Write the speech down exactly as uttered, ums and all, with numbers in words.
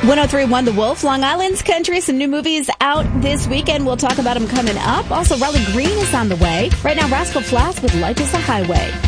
one oh three point one The Wolf, Long Island's country. Some new movies out this weekend. We'll talk about them coming up. Also, Raleigh Green is on the way. Right now, Rascal Flatts with Life is a Highway.